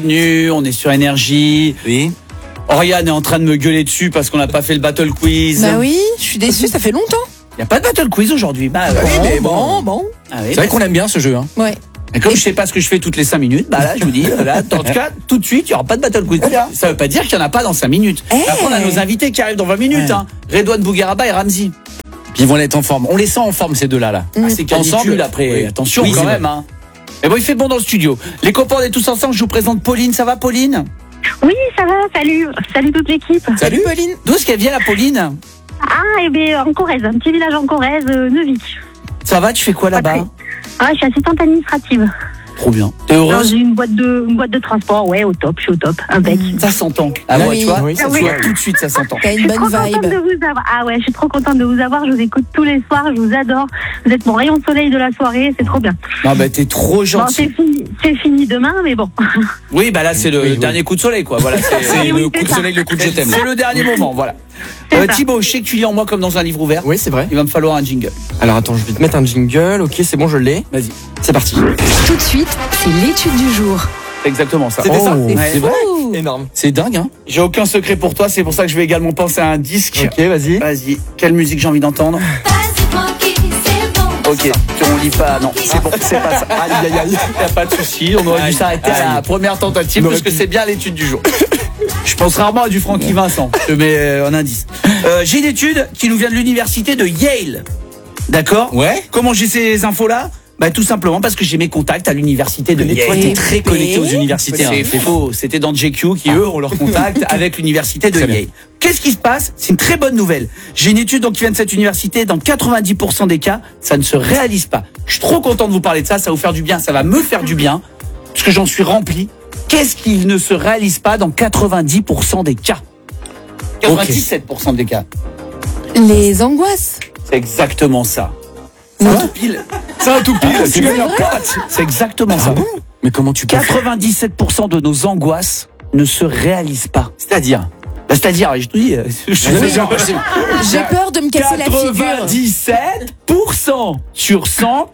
Bienvenue, on est sur Énergie. Oui. Oriane est en train de me gueuler dessus parce qu'on n'a pas fait le battle quiz. Bah oui, je suis déçue, ça fait longtemps. Il n'y a pas de battle quiz aujourd'hui. Bah oui, mais bon. Ah oui, C'est vrai qu'on aime bien ce jeu. Hein. Ouais. Et comme je sais pas ce que je fais toutes les 5 minutes, bah là je vous dis, là, en tout cas, tout de suite, il n'y aura pas de battle quiz. Ça veut pas dire qu'il n'y en a pas dans 5 minutes. Après, on a nos invités qui arrivent dans 20 minutes. Hein. Redouane Bougueraba et Ramzi. Puis ils vont être en forme. On les sent en forme ces deux-là. Là. Ah, c'est canicule après. Oui. Attention Oui, quand c'est même. Hein. Mais bon, il fait bon dans le studio. Les copains, on est tous ensemble. Je vous présente Pauline. Ça va, Pauline? Oui, ça va, salut. Salut toute l'équipe. Salut Pauline. D'où est-ce qu'elle vient, la Pauline? Ah, et bien en Corrèze, un petit village en Corrèze, Neuvik. Ça va, tu fais quoi là-bas? Ah, je suis assistante administrative. Trop bien. T'es Dans heureuse? une boîte de transport, ouais, au top, je suis au top, impec. Ça s'entend. Ah Oui. ouais, tu vois, Oui, ça ça se se voit voit. tout de suite, ça s'entend. T'as Je une suis bonne trop contente de vibe. vous avoir. Ah ouais, je suis trop contente de vous avoir. Je vous écoute tous les soirs, je vous adore. Vous êtes mon rayon de soleil de la soirée, c'est trop bien. Non, bah t'es trop Bon, gentil. c'est fini demain, mais bon. Oui, bah là c'est le dernier coup de soleil, quoi. Voilà, C'est Oui, le c'est coup de ça. soleil, le coup de je t'aime. c'est le dernier moment, voilà. C'est ça. Thibaut, je sais que tu lis en moi comme dans un livre ouvert. Oui, c'est vrai. Il va me falloir un jingle. Alors attends, je vais te mettre un jingle. Ok, c'est bon, je l'ai. Vas-y. C'est parti. Tout de suite, c'est l'étude du jour. C'est exactement ça. C'était ça Ouais. C'est vrai. Ouh. Énorme. C'est dingue, hein. J'ai aucun secret pour toi, c'est pour ça que je vais également penser à un disque. Ok, vas-y. Vas-y, quelle musique j'ai envie d'entendre? Ok, on lit pas, non, c'est bon, c'est pas ça. Aïe, aïe, aïe. Y a pas de souci, on aurait dû s'arrêter à la première tentative On parce aurait que pu. c'est bien l'étude du jour. Je pense rarement à du Francky Vincent, je te mets un indice. J'ai une étude qui nous vient de l'université de Yale. D'accord? Ouais. Comment j'ai ces infos-là? Bah tout simplement parce que j'ai mes contacts à l'université de Et Yale. toi, t'es très connecté aux universités. C'est hein. faux, c'était dans JQ qui eux ont leur contact avec l'université de Très bien. Yale. Qu'est-ce qui se passe? C'est une très bonne nouvelle. J'ai une étude donc qui vient de cette université, dans 90% des cas, ça ne se réalise pas. Je suis trop content de vous parler de ça, ça va vous faire du bien, ça va me faire du bien, parce que j'en suis rempli. Qu'est-ce qui ne se réalise pas dans 90% des cas? 97% des cas. Les angoisses. C'est exactement ça. C'est un tout pile. C'est un tout pile. Ah, c'est Tu gagnes un vrai pote. C'est exactement ça. Mais comment tu peux faire 97% de nos angoisses ne se réalisent pas. C'est-à-dire Bah, c'est-à-dire, je te dis, J'ai peur de me casser la figure. 97% sur 100,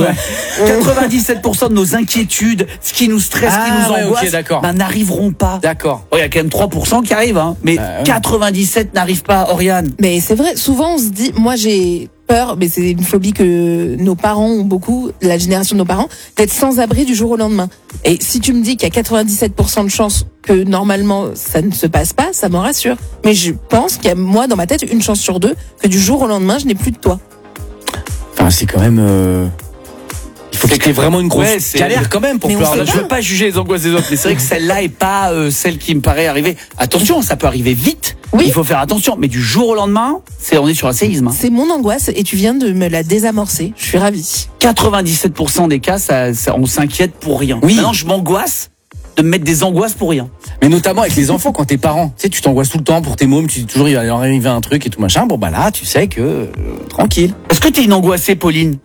97% de nos inquiétudes, ce qui nous stresse, ce qui nous ouais, angoisse, ok, d'accord. bah, n'arriveront pas. D'accord. Il y a quand même 3% qui arrivent, hein, mais ouais. 97 n'arrivent pas, Oriane. Mais c'est vrai, souvent on se dit, moi j'ai peur, mais c'est une phobie que nos parents ont beaucoup, la génération de nos parents, d'être sans abri du jour au lendemain. Et si tu me dis qu'il y a 97% de chances que normalement ça ne se passe pas, ça me rassure. Mais je pense qu'il y a, moi, dans ma tête, une chance sur deux que du jour au lendemain, je n'ai plus de toi. Enfin, c'est quand même. Il faut qu'il y ait vraiment une grosse Ouais, c'est- galère quand même pour Mais on pouvoir. sait Je veux pas juger les angoisses des autres, mais c'est vrai que celle-là est pas celle qui me paraît arriver. Attention, ça peut arriver vite. Oui. Il faut faire attention, mais du jour au lendemain, on est sur un séisme. Hein. C'est mon angoisse et tu viens de me la désamorcer. Je suis ravie. 97% des cas, on s'inquiète pour rien. Oui. Maintenant, je m'angoisse de me mettre des angoisses pour rien. Mais notamment avec les enfants, quand t'es parent. Tu sais, tu t'angoisses tout le temps pour tes mômes, tu dis toujours il va leur arriver un truc et tout machin. Bon, bah là, tu sais que. Tranquille. Est-ce que t'es une angoissée, Pauline?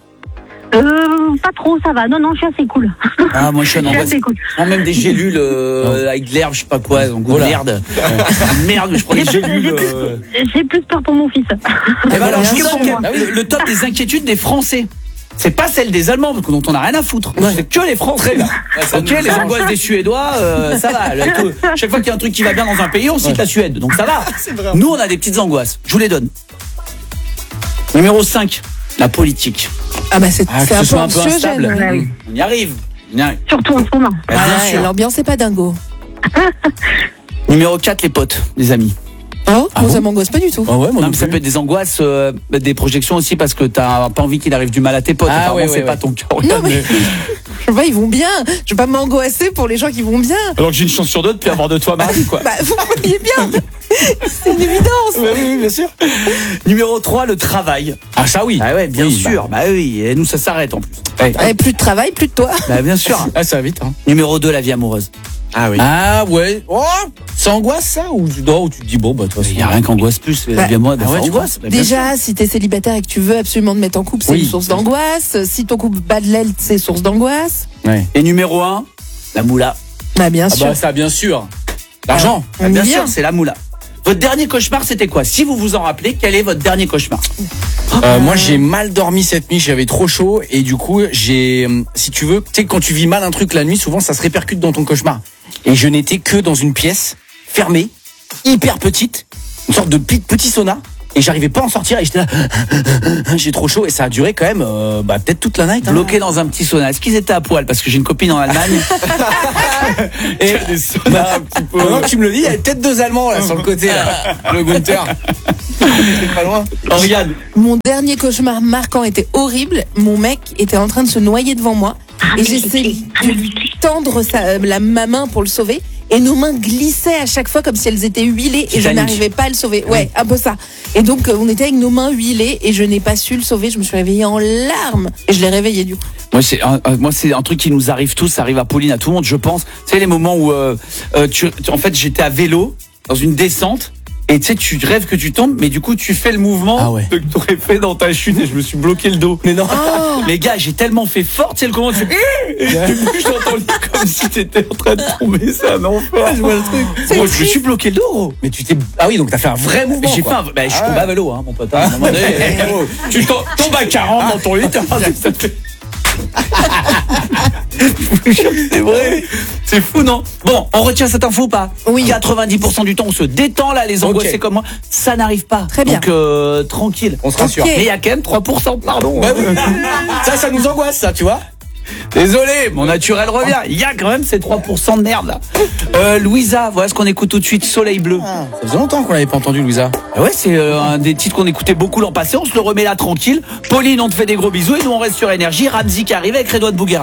Pas trop, ça va. Non, je suis assez cool. Ah, moi, je suis une Je suis angoissée. assez cool. Je prends même des gélules avec de l'herbe, je sais pas quoi, donc Voilà. merde. Merde, je prends des gélules. J'ai plus peur pour mon fils. Et ben alors, je vous donne Ah oui. le top des inquiétudes des Français. C'est pas celle des Allemands, parce que dont on a rien à foutre. C'est que les Français, là. Ok, les angoisses des Suédois, ça va. Là, chaque fois qu'il y a un truc qui va bien dans un pays, on cite la Suède. Donc ça va. Nous, on a des petites angoisses. Je vous les donne. Numéro 5, la politique. Ah bah c'est Ah, que c'est ce un peu soit un peu anxiogène. instable. Ouais, oui. On y arrive. On y arrive. Surtout en ce moment. Bah, Ah, bien sûr. l'ambiance est pas dingo. Numéro 4, les potes, les amis. Oh, Ah moi bon ça m'angoisse pas du tout. Ah ouais, moi Non, non mais ça plus. peut être des angoisses, des projections aussi, parce que t'as pas envie qu'il arrive du mal à tes potes. Ah, Apparemment, ouais, c'est ouais, pas ouais. ton cas. Non mais je vois, ils vont bien. Je vais pas m'angoisser pour les gens qui vont bien. Alors que j'ai une chance sur deux de plus avoir de toi mardi, quoi. Bah vous voyez bien. C'est une évidence. Oui, bien sûr. Numéro 3, le travail. Ah, ça oui. Ah ouais, bien Oui, sûr. Bah oui, et nous, ça s'arrête en plus. Et plus de travail, plus de toi. Bah bien sûr. Ah, ça va vite, hein. Numéro 2, la vie amoureuse. Ah oui. Ah ouais. Oh, ça angoisse ça ou non, ou tu te dis bon bah de toute façon. Il y a rien qu'angoisse plus, la vie amoureuse. ah ouais, ça tu angoisse. Bah, bien Déjà, si t'es célibataire et que tu veux absolument te mettre en couple, c'est Oui. une source d'angoisse. Si ton couple bat de l'aile, c'est source d'angoisse. Ouais. sûr. Et numéro 1, la moula. Bah bien Ah sûr. bah ça bien sûr. L'argent. On y Bien vient. sûr, c'est la moula. Votre dernier cauchemar, c'était quoi? Si vous vous en rappelez, quel est votre dernier cauchemar? Moi, j'ai mal dormi cette nuit, j'avais trop chaud et du coup, si tu veux, tu sais, quand tu vis mal un truc la nuit, souvent ça se répercute dans ton cauchemar. Et je n'étais que dans une pièce fermée, hyper petite, une sorte de petit sauna. Et j'arrivais pas à en sortir et j'étais là, j'ai trop chaud et ça a duré quand même, peut-être toute la night. Hein. Bloqué dans un petit sauna. Est-ce qu'ils étaient à poil? Parce que j'ai une copine en Allemagne. Et des saunas un petit peu. Maintenant que tu me le dis, il y a peut-être 2 Allemands là sur le côté là. Le Gunther. C'est pas loin. Regarde. Mon dernier cauchemar marquant était horrible. Mon mec était en train de se noyer devant moi et j'essayais de lui tendre ma main pour le sauver. Et nos mains glissaient à chaque fois comme si elles étaient huilées et je n'arrivais pas à le sauver. Ouais, un peu ça. Et donc, on était avec nos mains huilées et je n'ai pas su le sauver. Je me suis réveillée en larmes et je l'ai réveillé du coup. Moi, c'est un truc qui nous arrive tous. Ça arrive à Pauline, à tout le monde, je pense. Tu sais, les moments où, en fait, j'étais à vélo dans une descente. Et tu sais, tu rêves que tu tombes, mais du coup, tu fais le mouvement que tu aurais fait dans ta chute et je me suis bloqué le dos. Mais non. Oh. Les gars, j'ai tellement fait fort, tu sais, le comment tu fais. Et j'entends comme si t'étais en train de tomber, c'est un enfer. Je vois le truc. Moi, je me suis bloqué le dos, gros. Mais tu t'es. Ah oui, donc t'as fait un vrai mouvement. J'ai fait je suis tombé à vélo, hein, mon pote. À un moment donné, tu tombes à 40 dans ton lit, ça fait. C'est vrai, c'est fou, non? Bon, on retient cette info ou pas? Oui. 90% du temps, on se détend là, les angoissés comme moi. Ça n'arrive pas. Très bien. Donc, tranquille. On se rassure. Mais il y a quand même 3%, pardon. Ouais, oui. Ça nous angoisse, ça, tu vois. Désolé, mon naturel revient. Il y a quand même ces 3% de merde là. Louisa, voilà ce qu'on écoute tout de suite, Soleil Bleu. Ça faisait longtemps qu'on l'avait pas entendu, Louisa. Ouais, c'est un des titres qu'on écoutait beaucoup l'an passé. On se le remet là tranquille. Pauline, on te fait des gros bisous et nous on reste sur Énergie. Ramzi qui arrive avec Redouane Bouguera.